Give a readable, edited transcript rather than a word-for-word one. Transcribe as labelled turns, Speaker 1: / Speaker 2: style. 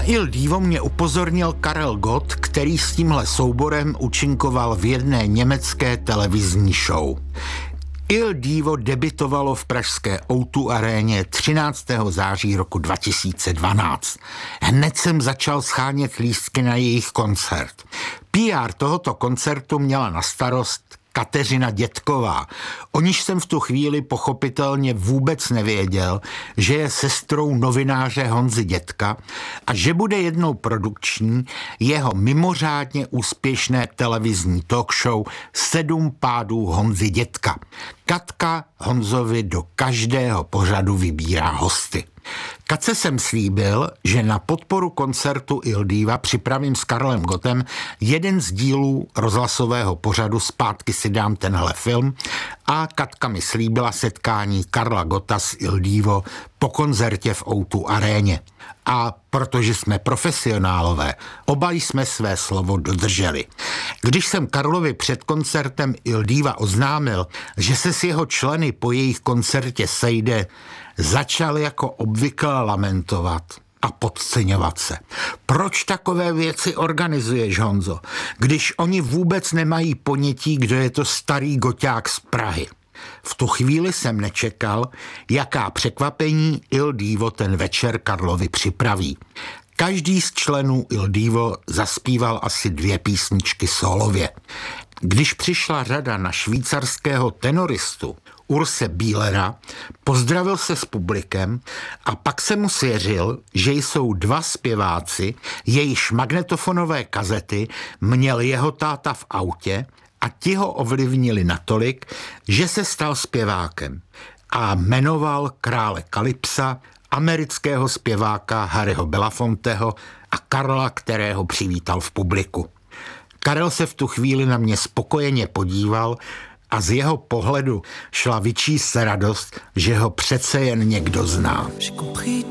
Speaker 1: Il Divo mě upozornil Karel Gott, který s tímhle souborem účinkoval v jedné německé televizní show. Il Divo debutovalo v pražské O2 aréně 13. září roku 2012. Hned jsem začal shánět lístky na jejich koncert. PR tohoto koncertu měla na starost Kateřina Dětková, o níž jsem v tu chvíli pochopitelně vůbec nevěděl, že je sestrou novináře Honzy Dětka a že bude jednou produkční jeho mimořádně úspěšné televizní talk show 7 pádů Honzy Dětka. Katka Honzovi do každého pořadu vybírá hosty. Katce jsem slíbil, že na podporu koncertu Il Diva připravím s Karlem Gottem jeden z dílů rozhlasového pořadu Zpátky si dám tenhle film a Katka mi slíbila setkání Karla Gotta s Il Divo po koncertě v O2 aréně. A protože jsme profesionálové, oba jsme své slovo dodrželi. Když jsem Karlovi před koncertem Il Diva oznámil, že se s jeho členy po jejich koncertě sejde, začal jako obvykle lamentovat a podceňovat se. Proč takové věci organizuješ, Honzo, když oni vůbec nemají ponětí, kdo je to starý goťák z Prahy? V tu chvíli jsem nečekal, jaká překvapení Il Divo ten večer Karlovi připraví. Každý z členů Il Divo zaspíval asi 2 písničky solově. Když přišla řada na švýcarského tenoristu Urse Bílera, pozdravil se s publikem a pak se mu svěřil, že jsou 2 zpěváci, jejichž magnetofonové kazety měl jeho táta v autě a ti ho ovlivnili natolik, že se stal zpěvákem a jmenoval krále Kalypsa, amerického zpěváka Harryho Belafonteho a Karla, kterého přivítal v publiku. Karel se v tu chvíli na mě spokojeně podíval a z jeho pohledu šla vyčíst radost, že ho přece jen někdo zná.